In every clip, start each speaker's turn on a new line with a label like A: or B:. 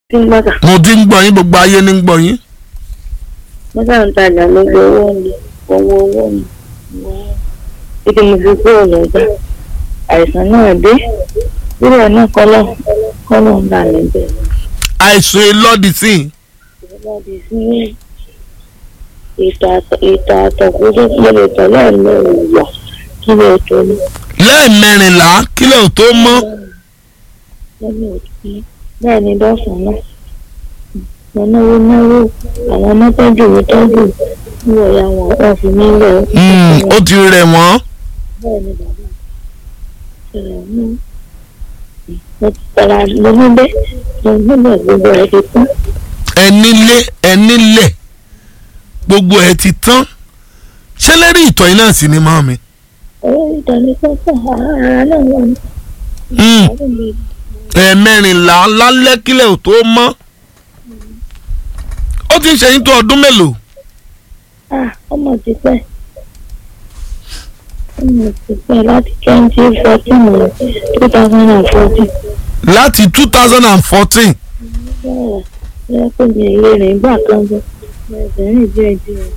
A: mo ti ń gbọ́ yín, gbogbo ayé ní ń gbọ́ yín.
B: mo sáà ń tajà lórí owó mi owó mi títí mo fi kúrò lọ́jà àìsàn náà dé síbẹ̀ náà kọ́lọ̀ ń bà lẹ́bẹ̀.
A: àìsàn ìlọ́dì sí i.
B: ìlọ́dì sí ìta àtọ̀kùnrin lórí ìtọ́lẹ̀ mẹ́rin wà kí lè tó ní.
A: lẹ́ẹ̀mẹ́rìnlá kí lè tó mọ́.
B: bẹ́ẹ̀ ni dọ́sàn náà mo náwó àwọn ọmọ tọ́jú ní ọ̀yà wọn fi mí lẹ̀.
A: ó ti rẹ̀ wọ́n.
B: bẹ́ẹ̀ ni bàbá ṣẹlẹ̀ mú mo ti tara mo níbẹ̀ gbogbo ẹ̀ ti tán.
A: ẹnílẹ̀ gbogbo ẹ̀ ti tán. ṣé lérí ìtọ́ iná sí ni mọ́ mi.
B: ìtọ́ni pọ́pọ́ ara náà wà ní.
A: ẹ̀ẹ̀mẹ́rìnlá lálẹ́ kílẹ̀ ò tó mọ́. ó ti ń ṣe yín tó ọdún mélòó.
B: ọmọ ti pẹ́ láti 2014 2014.
A: láti 2014.
B: bẹ́ẹ̀ pé mi ilé rẹ̀ ń gbà kan bọ́ ẹ̀sẹ̀ rìn díẹ̀.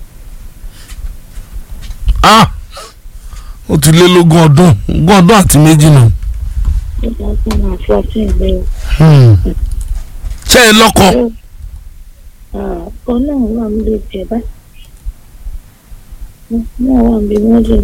A: ó ti lé lógún ọdún àti méjì nù.
B: 2014 bẹ́ẹ̀.
A: ṣé ẹ lọ́kọ.
B: ọkọ náà wà ń lè jẹ báyìí náà wà ń bí wọ́n jẹ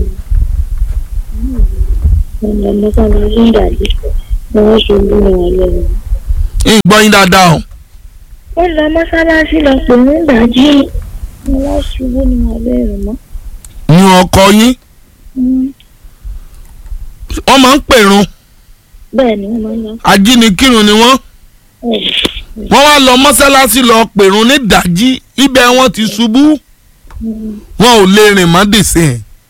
B: ní ọ̀nà sábà ń dàbí ni wọ́n ṣe ń bí wọn lẹ́nu.
A: ìgbọ́ yín dáadáa o.
B: ó lọ mọ́sálásí lọ pè ní ìdájí ni wọ́n ṣubú ní abẹ́ rẹ̀ mọ́.
A: ní ọkọ yín. wọ́n máa ń pèrun.
B: bẹ́ẹ̀ ni wọ́n máa ń lọ.
A: ajínikírun ni wọ́n. wọ́n wá lọ mọ́sálásí lọ pèrun ní ìdájí ibẹ̀ wọ́n ti ṣubú. wọn ò lè rìn mọ́ dìsẹ́.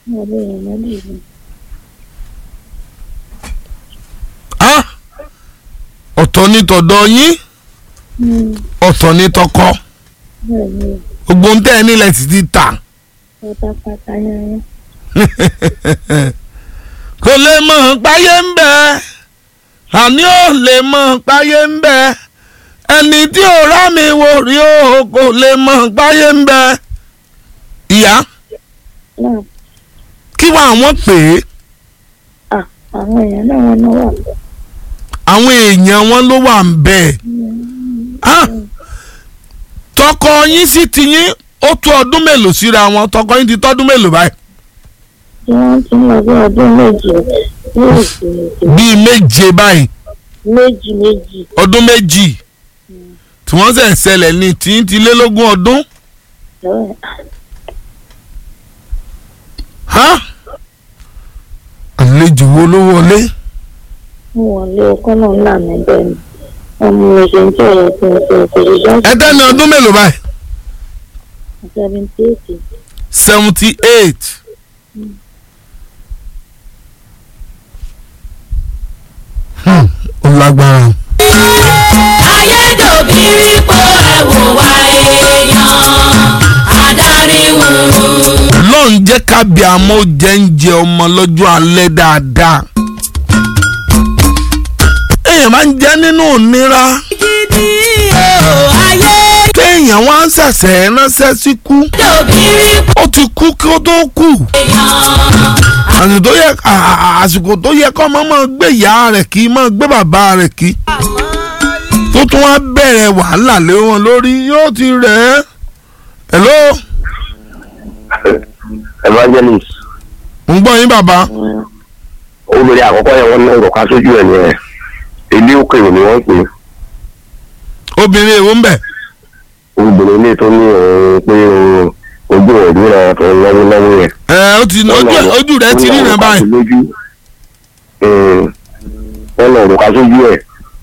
A: ọ̀tọ̀ ni tọ̀dọ̀ yín ọ̀tọ̀ ni tọkọ gbogbo ń tẹ́ ẹ nílẹ̀ sì ti tà. kò lè mọ̀ páyé ń bẹ àní ò lè mọ̀ páyé ń bẹ ẹni tí ò rá mi wò rí o kò lè mọ̀ páyé ń bẹ. ìyá kí wàá wọ́n pè é.
B: àwọn èèyàn náà wọn náà wà bẹ́ẹ̀.
A: àwọn èèyàn wọn ló wà ń bẹ́ẹ̀. tọkọ yín sì ti yín ó tó ọdún mélòó síra wọn tọkọ yín ti tọ́dún mélòó báyìí.
B: wọ́n ti ń lọ bí ọdún méje.
A: bíi méje báyìí.
B: méjì.
A: ọdún méjì tí wọ́n ṣẹ̀ ṣẹlẹ̀ ní tí ń ti lé lógún ọdún. àlejò wo ló wọlé.
B: wọ́n lé ọkọ náà ńlá mi bẹ́ẹ̀ ni wọ́n mú mi ṣe ń tẹ̀ ẹ̀ fún ìṣòro.
A: ẹ tẹ́ ní ọdún mélòó báyìí.
B: 78.
A: 78. ó lágbára.
C: ayédòbírí po ẹ̀wò wa èèyàn adarí wùrù.
A: lọ́n jẹ́ kábí àmọ́ jẹ́ǹjẹ́ ọmọ lọ́jọ́ alẹ́ dáadáa. èèyàn máa ń jẹ́ nínú ìnira.
C: gidi o ayé.
A: téèyàn wá ń ṣẹ̀ṣẹ̀ ránṣẹ́ sí kú.
C: ayédòbírí po
A: ó ti kú kí ó tó kú.
C: èèyàn.
A: àsìkò tó yẹ kọ́ máa gbé ìyá rẹ̀ kí máa gbé bàbá rẹ̀ kí. tó tún wá bẹ̀rẹ̀ wàhálà lé wọn lórí yóò ti rẹ̀ ẹ́. hello.
D: evangelist.
A: ń gbọ́ yín bàbá.
D: obìnrin àkọ́kọ́ yẹn wọ́n ní ọ̀rọ̀ ká sójú ẹ̀ ní ẹ̀ ilé òkèèrè ni wọ́n pè é.
A: obìnrin èwo ń bẹ̀.
D: obìnrin ilé tó ní òun pé ojú rẹ̀ ríran tó ń lọ́wọ́ yẹn.
A: ó ti ojú rẹ̀ ti ríran báyìí.
D: wọ́n lọ ọ̀rọ̀ ká sójú ẹ̀.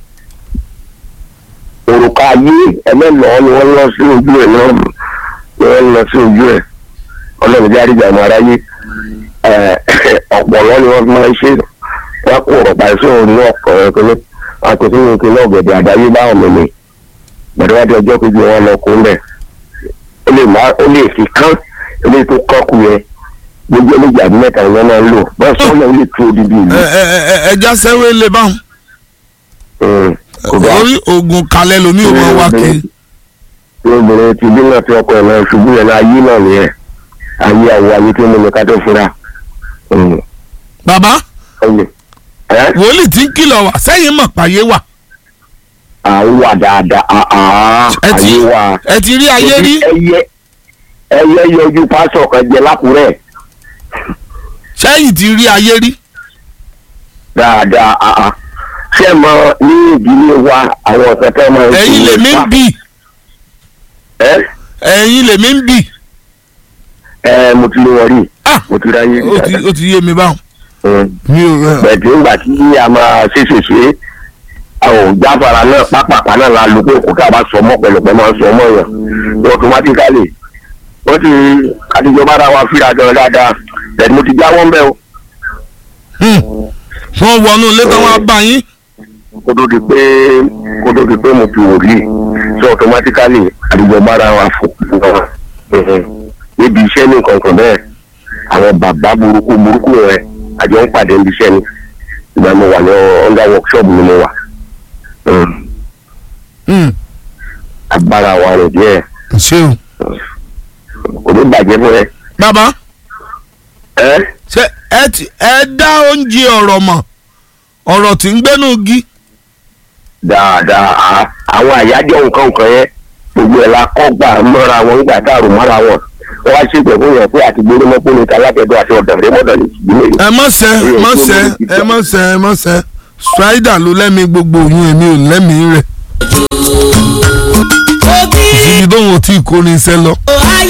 D: òrùka ayé ẹlẹ́lọ́ọ́ ni wọ́n lọ sí ojú ẹ̀ náà ni wọ́n lọ sí ojú ẹ̀ ọlọ́run bí àríjà ọmọ aráyé ọ̀pọ̀lọ́ ni wọ́n máa ń ṣe wọ́n kó ọ̀rọ̀ pa ẹ̀sùn òun ní ọ̀pọ̀ ẹ̀kọ́lẹ́ wọn kò sínú ìpínlẹ̀ ọ̀gẹ̀dẹ̀ àdáyé bá ọ̀mọ̀ mi gbọ̀dọ̀ wájú ọjọ́ kejì wọn lọ kún bẹ̀ ó lè fi kán ilé tó kọ́kù yẹ gbogbo ẹlẹ́jì àbí mẹ́ta ìyẹn náà ń lò bọ́ọ̀ sọ́nà ó lè tú odidi ìlú.
A: ẹja sẹ́wé lè báwọn. orí oògùn kalẹ̀ lomi ò máa wá kiri.
D: obìnrin ti bí náà tí ọkọ ẹ̀ náà ṣubú yẹn náà ayé náà nìyẹn ayé àwọ̀ ayé tí mo ní ká tó fura.
A: bàbá wòlíì tí ń kìlọ̀ wá sẹ́yìn mọ̀ páyé wà.
D: àwọn wà dáadáa ayé wà.
A: ẹ ti rí ayé rí.
D: ẹyẹ yọjú pásọ kan jẹ lákùrẹ́.
A: sẹ́yìn ti rí ayé rí.
D: dáadáa ṣé mọ ní ìdílé wa àwọn ọ̀sẹ̀ tẹ́ máa ń.
A: ẹ̀yin lèmi ń bì. ẹ̀yin lèmi ń bì.
D: mo ti lè wọrí. mo ti ráyè rí dáadáa.
A: ó ti yé mi báwọn.
D: bẹ̀ẹ̀dì ńgbà tí a máa ṣèṣe àwọn jáfara náà pápápá náà la lò pé kó ká bá sọ mọ́ pẹ̀lúpẹ̀ máa ń sọ mọ́ yàn ní automatically wọ́n ti àtijọba ara wa fíra gan dáadáa bẹ̀ẹ̀dì mo ti jáwọ́ ń bẹ́ o.
A: wọ́n wọnú ilé tán wá bá yín.
D: kó tó di pé mo fi wòlíì so automatically àtijọba ara wa fò gan níbi iṣẹ́ ní kankan bẹ́ẹ̀ àwọn bàbá burúkú rẹ̀ àjọ ń pàdé níbi iṣẹ́ ni ìgbà mo wà ní under workshop ni mo wà. agbára wa rẹ̀ díẹ̀.
A: ṣé o.
D: kò ní bàjẹ́ fún ẹ.
A: bàbá. ṣé ẹ dá oúnjẹ ọ̀rọ̀ mọ̀ ọ̀rọ̀ tí ń gbénu igi.
D: dáadáa àwọn àyájọ́ nǹkan yẹn gbogbo ẹ̀ la kọ́ gbà mọ́ra wọn nígbà tá a rò mọ́ra wọn wọ́n wá ṣègbè fún yẹn pé àti gbóná mọ́pọ́ ní alábẹ́dọ́ àti ọ̀dàrẹ́ mọ́dọ̀ ní ìdílé yìí.
A: ẹ mọ̀ sẹ́ strider ló lẹ́mìí gbogbo òyìn èmi ò lẹ́mìí rẹ̀. ibi tóun ò tí ì kórin iṣẹ́ lọ.